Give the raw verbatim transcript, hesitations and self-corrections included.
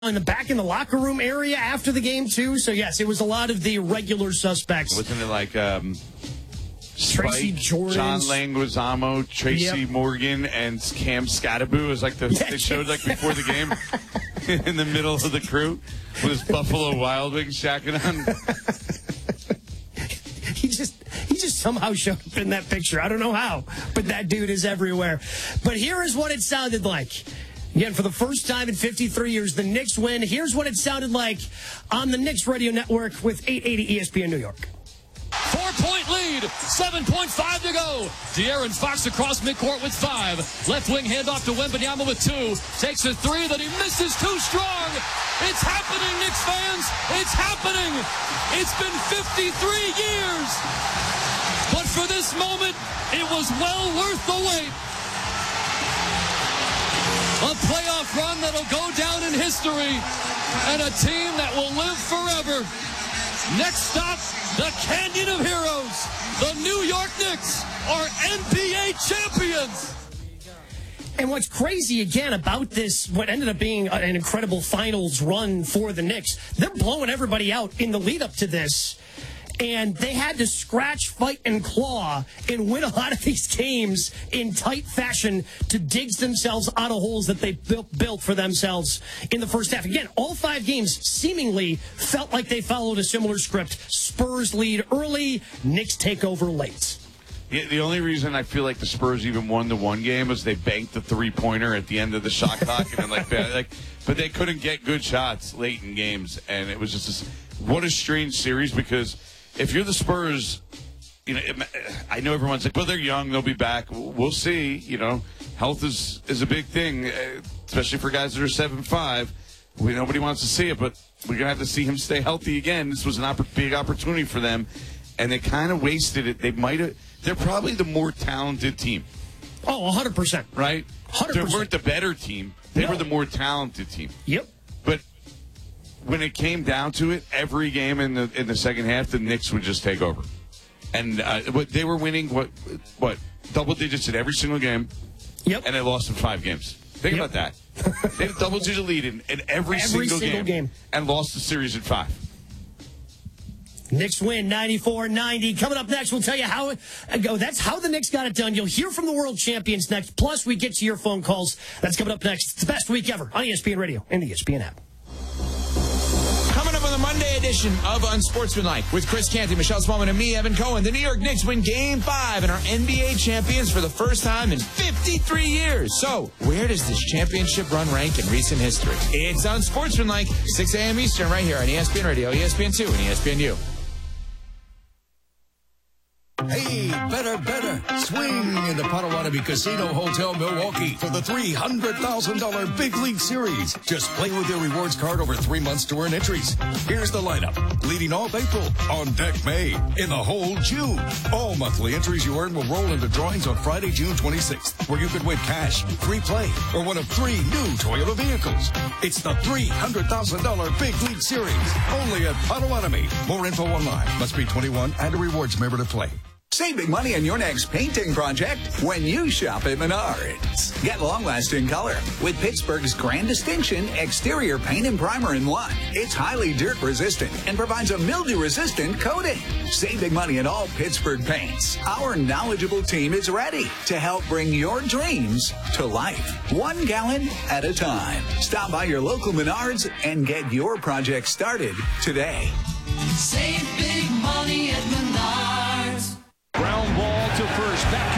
in the back in the locker room area after the game, too. So, yes, it was a lot of the regular suspects. Wasn't it like um, Tracy Spike, Jordan, John Leguizamo, Tracy yep. Morgan, and Cam Scatterbu? It was like the, yeah, they showed like before the game in the middle of the crew with his Buffalo Wild Wings shacking on. He just he just somehow showed up in that picture. I don't know how, but that dude is everywhere. But here is what it sounded like. Again, for the first time in fifty-three years, the Knicks win. Here's what it sounded like on the Knicks radio network with eight eighty E S P N New York. Four-point lead, seven point five to go. De'Aaron Fox across midcourt with five. Left wing handoff to Wembanyama with two. Takes a three that he misses too strong. It's happening, Knicks fans. It's happening. It's been fifty-three years. But for this moment, it was well worth the wait. A playoff run that'll go down in history, and a team that will live forever. Next stop, the Canyon of Heroes. The New York Knicks are N B A champions. And what's crazy, again, about this, what ended up being an incredible finals run for the Knicks, they're blowing everybody out in the lead up to this. And they had to scratch, fight, and claw and win a lot of these games in tight fashion to dig themselves out of holes that they built, built for themselves in the first half. Again, all five games seemingly felt like they followed a similar script. Spurs lead early, Knicks take over late. Yeah, the only reason I feel like the Spurs even won the one game was they banked the three-pointer at the end of the shot clock. and then like, like, but they couldn't get good shots late in games. And it was just this, what a strange series, because if you're the Spurs, you know, I know everyone's like, well, they're young, they'll be back. We'll see. You know, health is, is a big thing, especially for guys that are seven five. We, nobody wants to see it, but we're going to have to see him stay healthy again. This was a opp- big opportunity for them, and they kind of wasted it. They might have. They're probably the more talented team. Oh, one hundred percent. Right? one hundred percent. They weren't the better team. They no. were the more talented team. Yep. But when it came down to it, every game in the in the second half, the Knicks would just take over, and uh, what they were winning what what double digits in every single game. Yep. And they lost in five games. Think yep. about that. They had a double digit lead in, in every, every single, single game, game and lost the series in five. Knicks win ninety-four ninety. Coming up next, we'll tell you how it go. That's how the Knicks got it done. You'll hear from the world champions next. Plus, we get to your phone calls. That's coming up next. It's the best week ever on E S P N Radio and the E S P N app. Coming up on the Monday edition of Unsportsmanlike with Chris Canty, Michelle Smallman, and me, Evan Cohen. The New York Knicks win Game five and are N B A champions for the first time in fifty-three years. So, where does this championship run rank in recent history? It's Unsportsmanlike, six a.m. Eastern, right here on E S P N Radio, E S P N two, and E S P N U. Hey, better, better. Swing into Potawatomi Casino Hotel Milwaukee for the three hundred thousand dollars Big League Series. Just play with your rewards card over three months to earn entries. Here's the lineup. Leading off April, on deck May, in the hole June. All monthly entries you earn will roll into drawings on Friday, June twenty-sixth, where you could win cash, free play, or one of three new Toyota vehicles. It's the three hundred thousand dollars Big League Series, only at Potawatomi. More info online. Must be twenty-one and a rewards member to play. Save big money on your next painting project when you shop at Menards. Get long-lasting color with Pittsburgh's Grand Distinction Exterior Paint and Primer in one. It's highly dirt-resistant and provides a mildew-resistant coating. Save big money in all Pittsburgh paints. Our knowledgeable team is ready to help bring your dreams to life, one gallon at a time. Stop by your local Menards and get your project started today. Save big money at Menards. Ground ball to first. Back